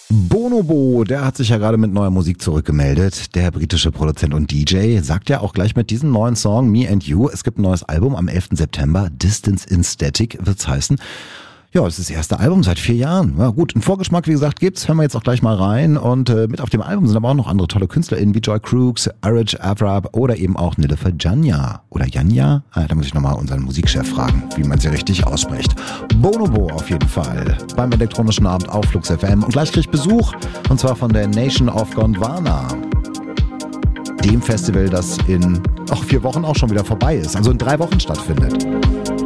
Bonobo, der hat sich ja gerade mit neuer Musik zurückgemeldet. Der britische Produzent und DJ sagt ja auch gleich mit diesem neuen Song Me and You, es gibt ein neues Album am 11. September, Distance in Static wird's heißen. Ja, das ist das erste Album seit 4 Jahren. Ja, gut, einen Vorgeschmack, wie gesagt, gibt's. Hören wir jetzt auch gleich mal rein. Und mit auf dem Album sind aber auch noch andere tolle KünstlerInnen wie Joy Crooks, Araj Avrab oder eben auch Nilüfer Janja. Oder Janja? Da muss ich nochmal unseren Musikchef fragen, wie man sie richtig ausspricht. Bonobo auf jeden Fall. Beim elektronischen Abend auf Flux FM. Und gleich krieg ich Besuch. Und zwar von der Nation of Gondwana. Dem Festival, das in 4 Wochen auch schon wieder vorbei ist. Also in 3 Wochen stattfindet.